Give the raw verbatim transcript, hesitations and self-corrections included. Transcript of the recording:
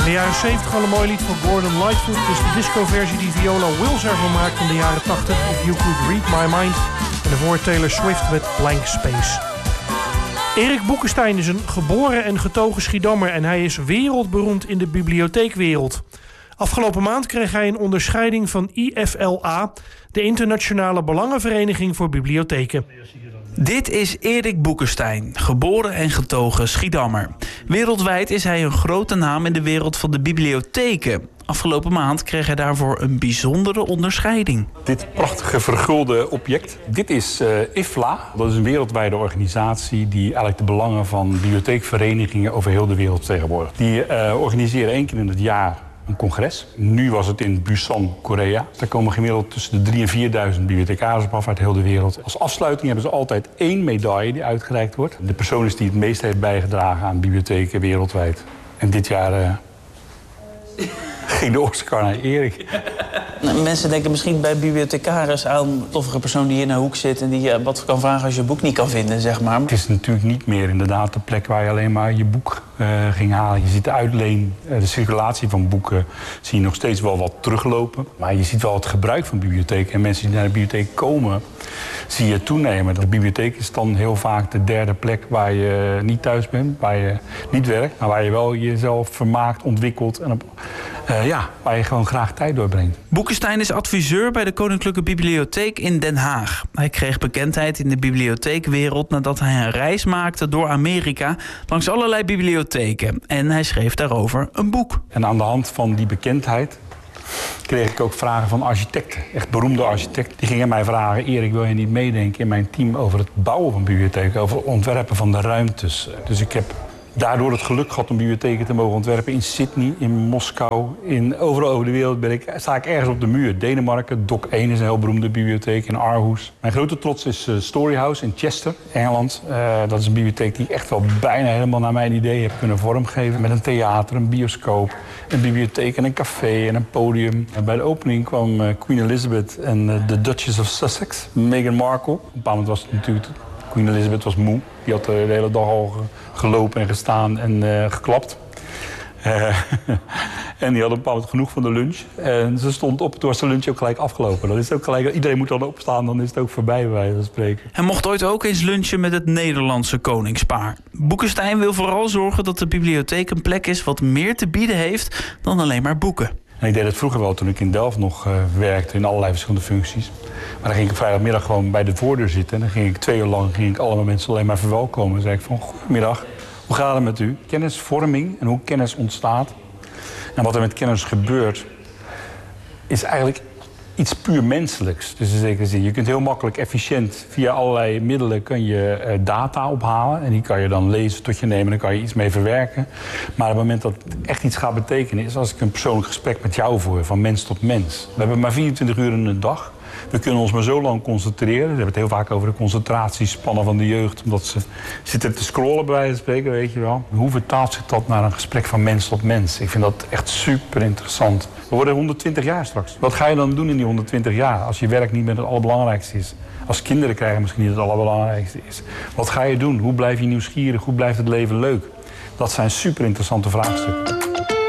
de jaren zeventig al een mooi lied van Gordon Lightfoot. Dus de disco-versie die Viola Wills ervan maakte in de jaren tachtig. If You Could Read My Mind. En daarvoor Taylor Swift met Blank Space. Erik Boekenstein is een geboren en getogen Schiedammer. En hij is wereldberoemd in de bibliotheekwereld. Afgelopen maand kreeg hij een onderscheiding van I F L A, de Internationale Belangenvereniging voor Bibliotheken. Dit is Erik Boekenstein, geboren en getogen Schiedammer. Wereldwijd is hij een grote naam in de wereld van de bibliotheken. Afgelopen maand kreeg hij daarvoor een bijzondere onderscheiding. Dit prachtige vergulde object, dit is uh, I F L A. Dat is een wereldwijde organisatie die eigenlijk de belangen van bibliotheekverenigingen over heel de wereld vertegenwoordigt. Die uh, organiseren één keer in het jaar een congres. Nu was het in Busan, Korea. Daar komen gemiddeld tussen de drieduizend en vierduizend bibliothecaris op af uit heel de wereld. Als afsluiting hebben ze altijd één medaille die uitgereikt wordt. De persoon is die het meest heeft bijgedragen aan bibliotheken wereldwijd. En dit jaar uh, ging de Oscar naar Erik. Mensen denken misschien bij bibliothecaris aan een toffige persoon die hier in een hoek zit en die je wat kan vragen als je boek niet kan vinden, zeg maar. Het is natuurlijk niet meer inderdaad de plek waar je alleen maar je boek uh, ging halen. Je ziet de uitleen, uh, de circulatie van boeken zie je nog steeds wel wat teruglopen. Maar je ziet wel het gebruik van bibliotheken. En mensen die naar de bibliotheek komen, zie je toenemen. De bibliotheek is dan heel vaak de derde plek waar je niet thuis bent, waar je niet werkt, maar waar je wel jezelf vermaakt, ontwikkelt en op, uh, ja, waar je gewoon graag tijd doorbrengt. Boekenstein is adviseur bij de Koninklijke Bibliotheek in Den Haag. Hij kreeg bekendheid in de bibliotheekwereld nadat hij een reis maakte door Amerika langs allerlei bibliotheken. En hij schreef daarover een boek. En aan de hand van die bekendheid kreeg ik ook vragen van architecten, echt beroemde architecten. Die gingen mij vragen: Erik, wil je niet meedenken in mijn team over het bouwen van bibliotheken, over het ontwerpen van de ruimtes? Dus ik heb daardoor het geluk gehad om bibliotheken te mogen ontwerpen in Sydney, in Moskou, in overal over de wereld ben ik, sta ik ergens op de muur. Denemarken, Dock één is een heel beroemde bibliotheek in Aarhus. Mijn grote trots is uh, Storyhouse in Chester, Engeland. Uh, dat is een bibliotheek die ik echt wel bijna helemaal naar mijn idee heb kunnen vormgeven. Met een theater, een bioscoop, een bibliotheek en een café en een podium. En bij de opening kwam uh, Queen Elizabeth en uh, de Duchess of Sussex, Meghan Markle. Op een bepaald moment was het natuurlijk... Queen Elizabeth was moe. Die had de hele dag al gelopen en gestaan en uh, geklapt. Uh, en die had op een bepaald moment genoeg van de lunch. En ze stond op, toen was de lunch ook gelijk afgelopen. Dan is het ook gelijk, iedereen moet dan opstaan, dan is het ook voorbij bij wijze van spreken. Hij mocht ooit ook eens lunchen met het Nederlandse koningspaar. Boekenstein wil vooral zorgen dat de bibliotheek een plek is wat meer te bieden heeft dan alleen maar boeken. En ik deed het vroeger wel toen ik in Delft nog uh, werkte in allerlei verschillende functies. Maar dan ging ik vrijdagmiddag gewoon bij de voordeur zitten. En dan ging ik twee uur lang ging ik allemaal mensen alleen maar verwelkomen. Dan zei ik van: goedemiddag, hoe gaat het met u? Kennisvorming en hoe kennis ontstaat. En wat er met kennis gebeurt, is eigenlijk iets puur menselijks. Dus in zekere zin, je kunt heel makkelijk, efficiënt, via allerlei middelen kun je uh, data ophalen. En die kan je dan lezen, tot je nemen en dan kan je iets mee verwerken. Maar op het moment dat het echt iets gaat betekenen, is als ik een persoonlijk gesprek met jou voer, van mens tot mens. We hebben maar vierentwintig uur in een dag. We kunnen ons maar zo lang concentreren. We hebben het heel vaak over de concentratiespannen van de jeugd, omdat ze zitten te scrollen bij wijze van spreken, weet je wel. Hoe vertaalt zich dat naar een gesprek van mens tot mens? Ik vind dat echt super interessant. We worden honderdtwintig jaar straks. Wat ga je dan doen in die honderdtwintig jaar als je werk niet meer het allerbelangrijkste is? Als kinderen krijgen misschien niet het allerbelangrijkste is. Wat ga je doen? Hoe blijf je nieuwsgierig? Hoe blijft het leven leuk? Dat zijn super interessante vraagstukken.